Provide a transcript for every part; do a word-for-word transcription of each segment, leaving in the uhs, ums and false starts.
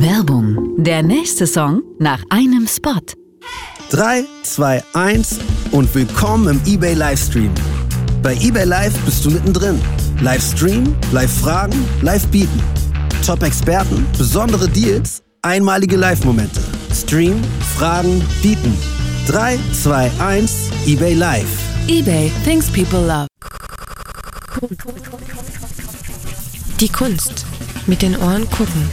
Werbung. Der nächste Song nach einem Spot. drei, zwei, eins und willkommen im eBay Livestream. Bei eBay Live bist du mittendrin. Livestream, Live-Fragen, Live-Bieten. Top-Experten, besondere Deals, einmalige Live-Momente. Stream, Fragen, Bieten. drei, zwei, eins, eBay Live. eBay, things people love. Die Kunst. Mit den Ohren gucken.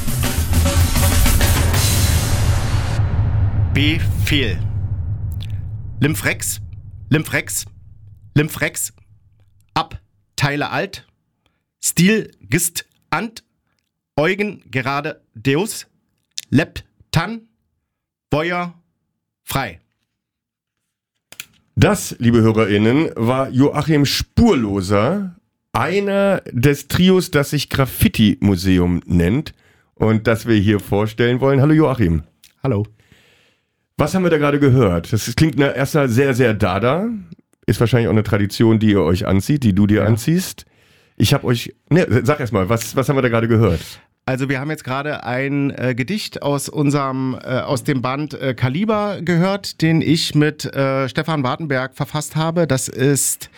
Befehl. Lymphrex, Lymphrex, Lymphrex, ab, Teile alt, Stil, Gist, Ant, Eugen, gerade, Deus, Lept, Tan, Beuer, frei. Das, liebe HörerInnen, war Joachim Spurloser, einer des Trios, das sich Graffiti-Museum nennt und das wir hier vorstellen wollen. Hallo Joachim. Hallo. Was haben wir da gerade gehört? Das klingt erstmal sehr, sehr Dada. Ist wahrscheinlich auch eine Tradition, die ihr euch anzieht, die du dir ja. anziehst. Ich habe euch, ne, sag erst mal, was, was haben wir da gerade gehört? Also wir haben jetzt gerade ein äh, Gedicht aus unserem, äh, aus dem Band äh, Kaliber gehört, den ich mit äh, Stefan Wartenberg verfasst habe. Das ist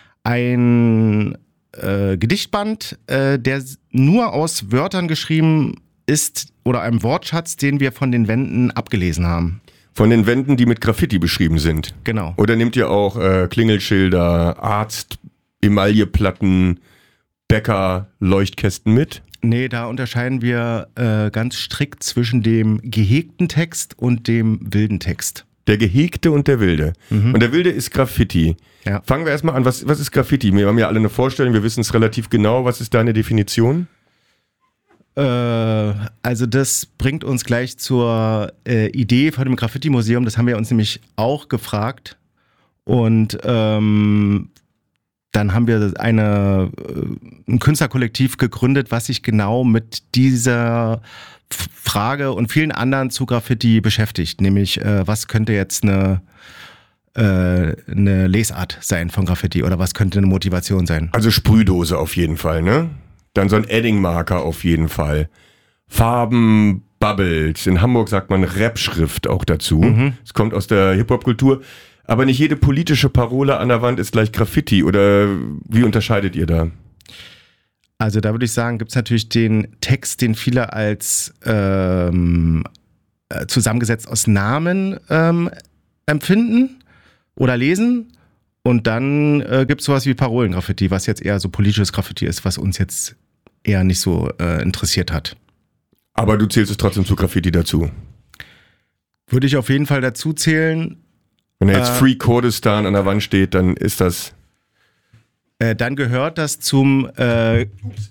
ein äh, Gedichtband, äh, der nur aus Wörtern geschrieben ist oder einem Wortschatz, den wir von den Wänden abgelesen haben. Von den Wänden, die mit Graffiti beschrieben sind? Genau. Oder nehmt ihr auch äh, Klingelschilder, Arzt, Emailleplatten, Bäcker, Leuchtkästen mit? Nee, da unterscheiden wir äh, ganz strikt zwischen dem gehegten Text und dem wilden Text. Der gehegte und der wilde. Mhm. Und der wilde ist Graffiti. Ja. Fangen wir erstmal an. Was, was ist Graffiti? Wir haben ja alle eine Vorstellung, wir wissen es relativ genau. Was ist deine Definition? Äh, also das bringt uns gleich zur äh, Idee von dem Graffiti-Museum. Das haben wir uns nämlich auch gefragt. Und ähm, dann haben wir eine, ein Künstlerkollektiv gegründet, was sich genau mit dieser Frage und vielen anderen zu Graffiti beschäftigt. Nämlich, äh, was könnte jetzt eine, äh, eine Lesart sein von Graffiti oder was könnte eine Motivation sein? Also Sprühdose auf jeden Fall, ne? Dann so ein Edding-Marker auf jeden Fall. Farben, Bubbles. In Hamburg sagt man Rap-Schrift auch dazu. Mhm. Es kommt aus der Hip-Hop-Kultur. Aber nicht jede politische Parole an der Wand ist gleich Graffiti. Oder wie unterscheidet ihr da? Also da würde ich sagen, gibt es natürlich den Text, den viele als ähm, zusammengesetzt aus Namen ähm, empfinden oder lesen. Und dann äh, gibt es sowas wie Parolengraffiti, was jetzt eher so politisches Graffiti ist, was uns jetzt eher nicht so äh, interessiert hat. Aber du zählst es trotzdem zu Graffiti dazu? Würde ich auf jeden Fall dazu zählen. Wenn da jetzt äh, Free Kurdistan an der Wand steht, dann ist das... Äh, dann gehört das zum äh,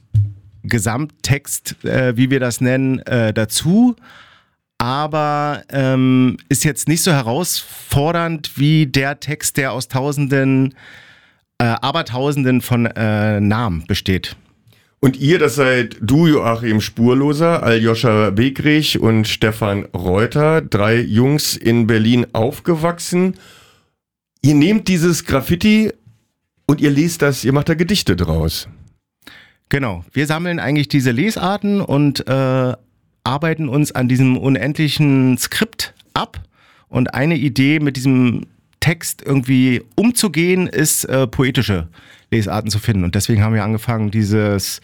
Gesamttext, äh, wie wir das nennen, äh, dazu. Aber ähm, ist jetzt nicht so herausfordernd wie der Text, der aus Tausenden, äh, Abertausenden von äh, Namen besteht. Und ihr, das seid du, Joachim Spurloser, Aljoscha Begrich und Stefan Reuter, drei Jungs in Berlin aufgewachsen. Ihr nehmt dieses Graffiti und ihr lest das, ihr macht da Gedichte draus. Genau, wir sammeln eigentlich diese Lesarten und äh, arbeiten uns an diesem unendlichen Skript ab. Und eine Idee, mit diesem Text irgendwie umzugehen, ist äh, poetische Lesarten zu finden. Und deswegen haben wir angefangen, dieses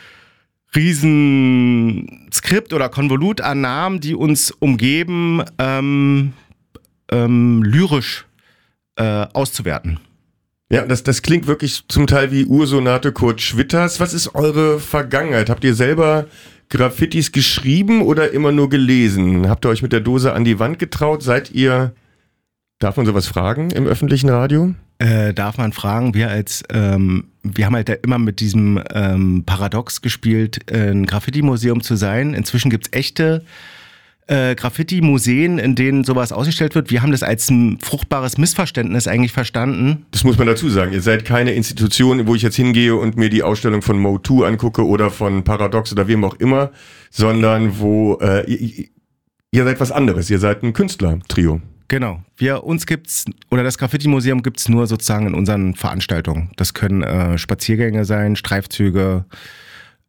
Riesenskript oder Konvolut an Namen, die uns umgeben, ähm, ähm, lyrisch äh, auszuwerten. Ja, das, das klingt wirklich zum Teil wie Ursonate Kurt Schwitters. Was ist eure Vergangenheit? Habt ihr selber Graffitis geschrieben oder immer nur gelesen? Habt ihr euch mit der Dose an die Wand getraut? Seid ihr, darf man sowas fragen im öffentlichen Radio? Äh, darf man fragen, wir als, ähm, wir haben halt immer mit diesem ähm, Paradox gespielt, ein Graffiti-Museum zu sein. Inzwischen gibt's echte äh, Graffiti-Museen, in denen sowas ausgestellt wird. Wir haben das als ein fruchtbares Missverständnis eigentlich verstanden. Das muss man dazu sagen. Ihr seid keine Institution, wo ich jetzt hingehe und mir die Ausstellung von Mo zwei angucke oder von Paradox oder wem auch immer, sondern wo äh, ihr, ihr seid was anderes. Ihr seid ein Künstler-Trio. Genau. Wir, uns gibt's, oder das Graffiti-Museum gibt's nur sozusagen in unseren Veranstaltungen. Das können äh, Spaziergänge sein, Streifzüge,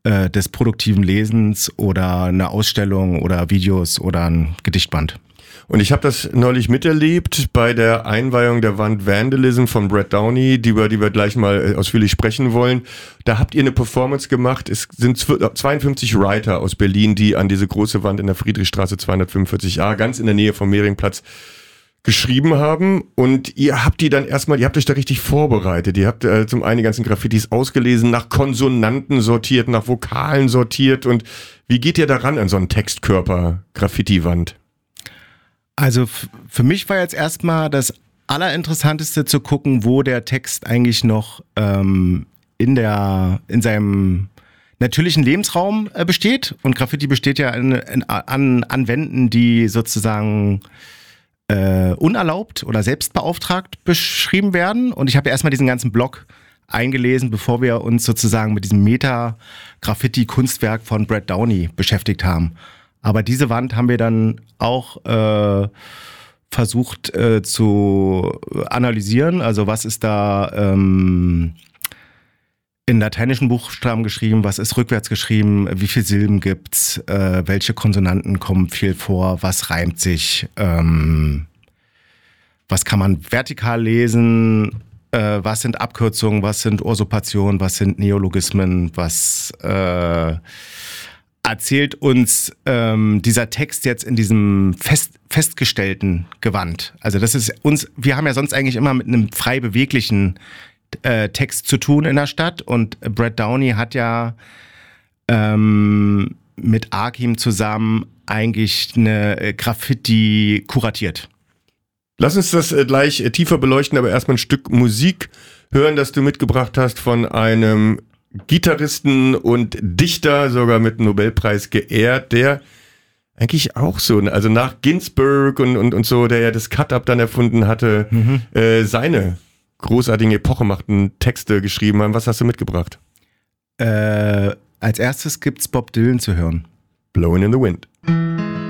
äh, des produktiven Lesens oder eine Ausstellung oder Videos oder ein Gedichtband. Und ich habe das neulich miterlebt bei der Einweihung der Wand Vandalism von Brad Downey, die über die wir gleich mal ausführlich sprechen wollen. Da habt ihr eine Performance gemacht. Es sind zweiundfünfzig Writer aus Berlin, die an diese große Wand in der Friedrichstraße zweihundertfünfundvierzig a, ganz in der Nähe vom Mehringplatz, geschrieben haben. Und ihr habt die dann erstmal, ihr habt euch da richtig vorbereitet. Ihr habt äh, zum einen die ganzen Graffitis ausgelesen, nach Konsonanten sortiert, nach Vokalen sortiert. Und wie geht ihr daran an so einen Textkörper-Graffiti-Wand? Also f- für mich war jetzt erstmal das Allerinteressanteste zu gucken, wo der Text eigentlich noch ähm, in der in seinem natürlichen Lebensraum äh, besteht. Und Graffiti besteht ja in, in, an, an Wänden, die sozusagen äh, unerlaubt oder selbstbeauftragt beschrieben werden. Und ich habe ja erstmal diesen ganzen Block eingelesen, bevor wir uns sozusagen mit diesem Meta-Graffiti-Kunstwerk von Brad Downey beschäftigt haben. Aber diese Wand haben wir dann auch äh, versucht äh, zu analysieren. Also was ist da ähm, in lateinischen Buchstaben geschrieben, was ist rückwärts geschrieben, wie viele Silben gibt's, äh, welche Konsonanten kommen viel vor, was reimt sich, ähm, was kann man vertikal lesen, äh, was sind Abkürzungen, was sind Usurpationen, was sind Neologismen, was äh, erzählt uns ähm, dieser Text jetzt in diesem fest, festgestellten Gewand. Also das ist uns, wir haben ja sonst eigentlich immer mit einem frei beweglichen äh, Text zu tun in der Stadt und Brad Downey hat ja ähm, mit Akim zusammen eigentlich eine Graffiti kuratiert. Lass uns das äh, gleich äh, tiefer beleuchten, aber erstmal ein Stück Musik hören, das du mitgebracht hast von einem Gitarristen und Dichter, sogar mit einem Nobelpreis geehrt, der eigentlich auch so, also nach Ginsberg und, und, und so, der ja das Cut-Up dann erfunden hatte, mhm. äh, seine großartigen, epochemachten Texte geschrieben haben. Was hast du mitgebracht? Äh, als erstes gibt's Bob Dylan zu hören. Blowing in the Wind.